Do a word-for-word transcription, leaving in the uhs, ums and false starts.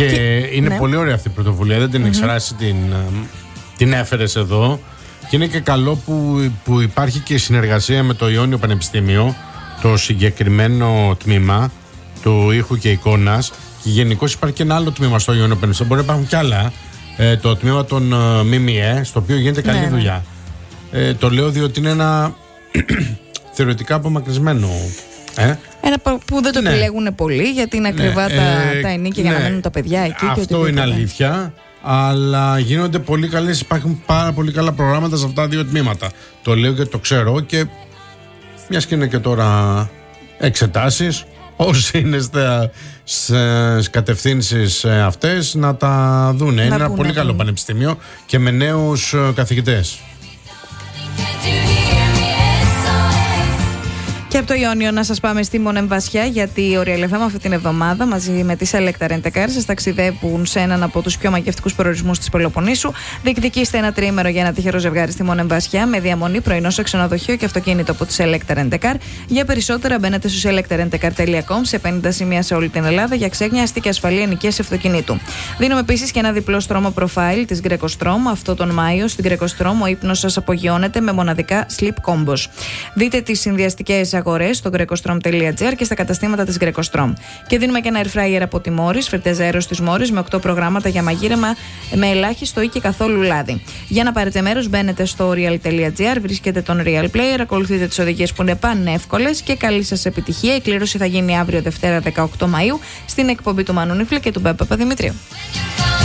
Και, και είναι ναι. πολύ ωραία αυτή η πρωτοβουλία. Δεν την ήξερα, mm-hmm. την, την έφερες εδώ. Και είναι και καλό που, που υπάρχει και συνεργασία με το Ιόνιο Πανεπιστήμιο, το συγκεκριμένο τμήμα του ήχου και εικόνας. Και γενικώς υπάρχει και ένα άλλο τμήμα στο Ιόνιο Πανεπιστήμιο. Μπορεί να υπάρχουν κι άλλα. Ε, το τμήμα των ΜΜΕ, στο οποίο γίνεται καλή ναι, δουλειά. Ναι. Ε, το λέω διότι είναι ένα θεωρητικά απομακρυσμένο. Ε? Ένα που δεν το ναι. επιλέγουν πολύ, γιατί είναι ακριβά ναι. τα, ε, τα ενίκια ναι. για να μένουν τα παιδιά εκεί. Αυτό και είναι αλήθεια. Αλλά γίνονται πολύ καλές, υπάρχουν πάρα πολύ καλά προγράμματα σε αυτά τα δύο τμήματα. Το λέω και το ξέρω, και μιας και είναι και τώρα εξετάσεις, όσοι είναι στις κατευθύνσεις αυτές να τα δούνε. Να είναι ένα πολύ καλό πανεπιστήμιο και με νέους καθηγητές. Και από το Ιόνιο να σας πάμε στη Μονεμβασιά, γιατί η Real εφ εμ αυτή την εβδομάδα μαζί με τη Selecta Rent a Car σας ταξιδεύουν σε έναν από τους πιο μαγευτικούς προορισμούς της Πελοποννήσου. Διεκδικήστε ένα τριήμερο για ένα τυχερό ζευγάρι στη Μονεμβασιά με διαμονή, πρωινό σε ξενοδοχείο και αυτοκίνητο από τη Selecta Rent a Car. Για περισσότερα μπαίνετε στο selecta rent a car τελεία com σε πενήντα σημεία σε όλη την Ελλάδα για ξέγνια, αστή και ασφαλή ενοικίαση αυτοκινήτου. Δίνουμε επίσης και ένα διπλό στρώμα profile της Greco-Strom. Αυτό τον Μάιο στην Greco-Strom ο ύπνος σας απογειώνεται με μοναδικά sleep combos. Δείτε τις συνδυαστικές αγορές στο greco strom τελεία gr και στα καταστήματα της Greco-Strom. Και δίνουμε και ένα air fryer από τη Morris, φρετές αέρος της Morris με οκτώ προγράμματα για μαγείρεμα με ελάχιστο ή και καθόλου λάδι. Για να πάρετε μέρος, μπαίνετε στο real τελεία gr, βρίσκετε τον Real Player, ακολουθείτε τις οδηγίες που είναι πανεύκολες και καλή σας επιτυχία. Η κλήρωση θα γίνει αύριο Δευτέρα δεκαοκτώ Μαΐου στην εκπομπή του Μανού Νίφλε και του Μπέπα Παπαδημητρίου.